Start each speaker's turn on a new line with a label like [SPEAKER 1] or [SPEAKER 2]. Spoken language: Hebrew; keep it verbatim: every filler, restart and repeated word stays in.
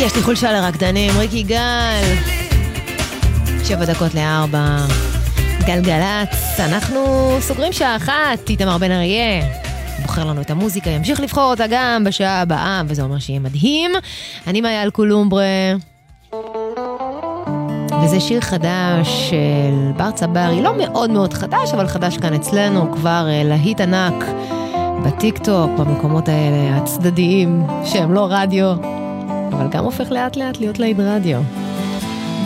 [SPEAKER 1] יש לי חולשה לרקדנים, ריקי גל. שבע דקות לארבע. גלגלץ, אנחנו סוגרים שעה אחת, איתמר בן אריה. בוחר לנו את המוזיקה, ימשיך לבחור אותה גם בשעה הבאה, וזה אומר שיהיה מדהים. אני מאיה אלקולומברה. וזה שיר חדש של בר צברי, לא מאוד מאוד חדש, אבל חדש כאן אצלנו, כבר להיט ענק בטיק-טוק, במקומות האלה הצדדיים, שהם לא רדיו, אבל גם הופך לאט לאט להיות להיט רדיו.